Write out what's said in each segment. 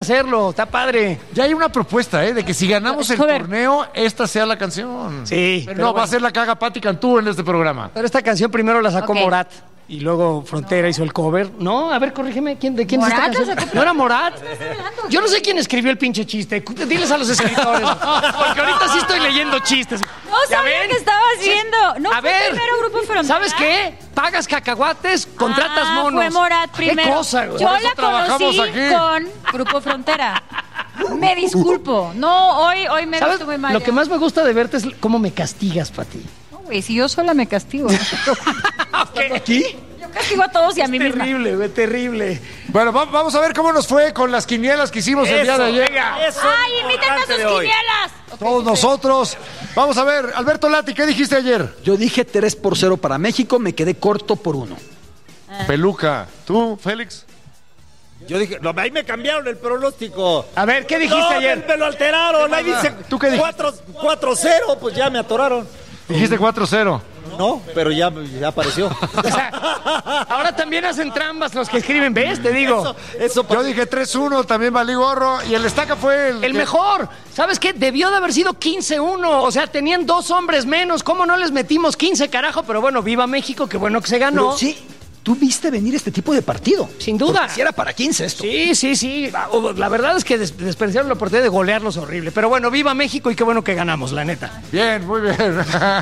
hacerlo, está padre. Ya hay una propuesta, de que si ganamos el torneo, esta sea la canción. Sí. Pero no, va a ser la que haga Pati Cantú en este programa. Pero esta canción primero la sacó Morat. Y luego Frontera hizo el cover. No, a ver, corrígeme, ¿de quién es esta canción? ¿No era Morat? Yo no sé quién escribió el pinche chiste. Diles a los escritores. Porque ahorita sí estoy leyendo chistes. No sabía que estabas viendo. No, a ver, primero Grupo Frontera. ¿Sabes qué? Pagas cacahuates, contratas monos. Fue Morat primero. ¿Qué cosa, güey? Yo la conocí con Grupo Frontera. Me disculpo. No, hoy me ¿sabes? Estuve mal. Lo que más me gusta de verte es cómo me castigas, Pati. Güey, si yo sola me castigo. ¿Aquí? Yo castigo a todos y a mí misma. Terrible, güey, terrible. Bueno, vamos a ver cómo nos fue con las quinielas que hicimos el día de ayer. ¡Ay, inviten a sus quinielas! Todos nosotros. Vamos a ver, Alberto Lati, ¿qué dijiste ayer? Yo dije 3-0 para México, me quedé corto por 1. Peluca. ¿Tú, Félix? Yo dije, no, ahí me cambiaron el pronóstico. A ver, ¿qué dijiste ayer? Me lo alteraron. Ahí dice ¿Tú qué dijiste? 4-0, pues ya me atoraron. Dijiste 4-0. No, pero ya apareció. O sea, ahora también hacen trampas los que escriben, ¿ves? Te digo. Eso Yo dije 3-1, también valí gorro. Y el Estaca fue el mejor. ¿Sabes qué? Debió de haber sido 15-1. O sea, tenían 2 hombres menos. ¿Cómo no les metimos 15, carajo? Pero bueno, viva México, qué bueno que se ganó. Pero sí, tú viste venir este tipo de partido. Sin duda. Porque si era para 15 esto. Sí. La verdad es que desperdiciaron la oportunidad de golearlos horrible. Pero bueno, viva México y qué bueno que ganamos, la neta. Bien, muy bien.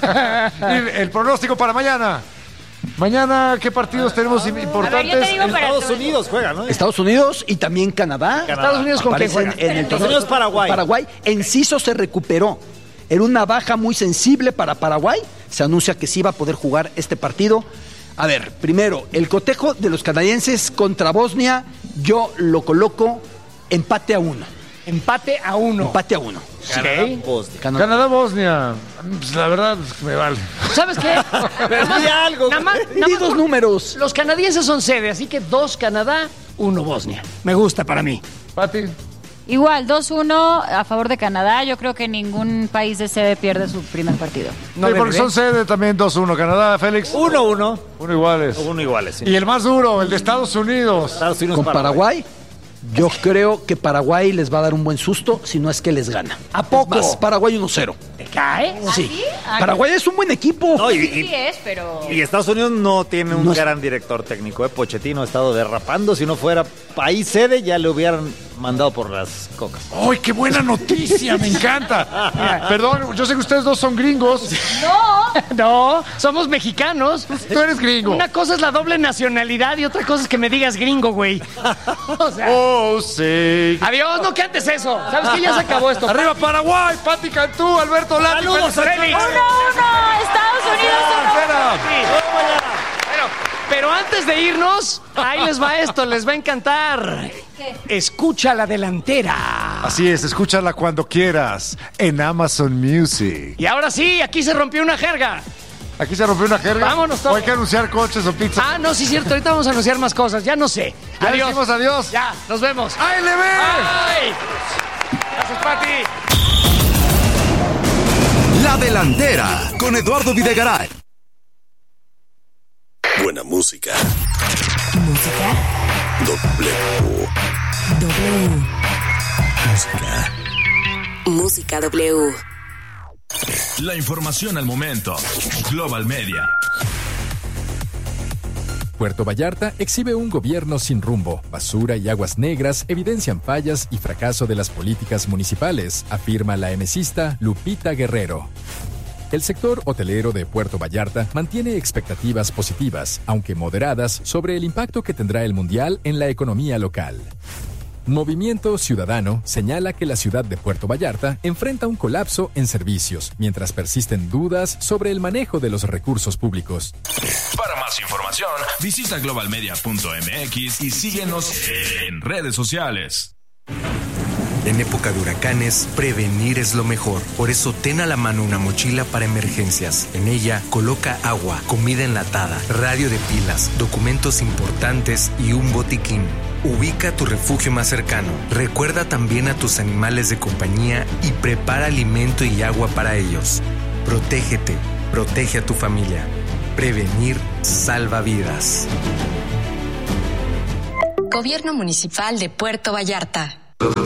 Y el pronóstico para mañana. Mañana, ¿qué partidos tenemos importantes? A ver, yo te digo para Estados Unidos juega, ¿no? Estados Unidos y también Canadá. ¿Estados Unidos con quién Aparecen juega? en el Estados Unidos, Paraguay. Paraguay. Enciso se recuperó. Era una baja muy sensible para Paraguay. Se anuncia que sí va a poder jugar este partido. A ver, primero, el cotejo de los canadienses contra Bosnia, yo lo coloco empate a 1. Empate a 1. Empate a 1. Canadá-Bosnia. Pues la verdad, me vale. ¿Sabes qué? Nada más, Di dos números. Los canadienses son sede, así que 2 Canadá, 1 Bosnia. Me gusta para mí. Pati. Igual, 2-1 a favor de Canadá. Yo creo que ningún país de sede pierde su primer partido. No, porque son sede también 2-1. Canadá, Félix. 1-1. 1 iguales. 1 iguales, sí. Y el más duro, el de Estados Unidos. Estados Unidos Con Paraguay. Yo creo que Paraguay les va a dar un buen susto, si no es que les gana. ¿A poco? Es más, Paraguay 1-0. ¿Te cae? Sí. Paraguay es un buen equipo. No, Sí es, pero... Y Estados Unidos no tiene un No es- gran director técnico. Pochettino ha estado derrapando. Si no fuera país sede, ya le hubieran mandado por las cocas. ¡Ay, qué buena noticia! ¡Me encanta! Mira, perdón, yo sé que ustedes dos son gringos. No, somos mexicanos. Tú eres gringo. Una cosa es la doble nacionalidad y otra cosa es que me digas gringo, güey. O sea, Oh, sí. adiós, no cantes eso. ¿Sabes qué? Ya se acabó esto. Arriba Paraguay, Pati Cantú, Alberto Lati. Saludos, Félix. 1-1, Estados Unidos 1-1. Pero antes de irnos, ahí les va esto, les va a encantar. Escucha la delantera. Así es, escúchala cuando quieras en Amazon Music. Y ahora sí, aquí se rompió una jerga. Aquí se rompió una jerga. Vámonos todos. ¿O hay que anunciar coches o pizza? Ah, no, sí es cierto, ahorita vamos a anunciar más cosas, ya no sé. Ya Adiós. decimos adiós. Ya, nos vemos. ¡ALB! ¡Ay! Gracias, Pati. La Delantera con Eduardo Videgaray. Buena música. Música W. Música. Música W. La información al momento. Global Media. Puerto Vallarta exhibe un gobierno sin rumbo. Basura y aguas negras evidencian fallas y fracaso de las políticas municipales, afirma la emesista Lupita Guerrero. El sector hotelero de Puerto Vallarta mantiene expectativas positivas, aunque moderadas, sobre el impacto que tendrá el Mundial en la economía local. Movimiento Ciudadano señala que la ciudad de Puerto Vallarta enfrenta un colapso en servicios, mientras persisten dudas sobre el manejo de los recursos públicos. Para más información, visita globalmedia.mx y síguenos en redes sociales. En época de huracanes, prevenir es lo mejor. Por eso, ten a la mano una mochila para emergencias. En ella, coloca agua, comida enlatada, radio de pilas, documentos importantes y un botiquín. Ubica tu refugio más cercano. Recuerda también a tus animales de compañía y prepara alimento y agua para ellos. Protégete, protege a tu familia. Prevenir salva vidas. Gobierno Municipal de Puerto Vallarta.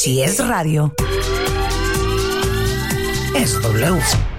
Si es radio, es W.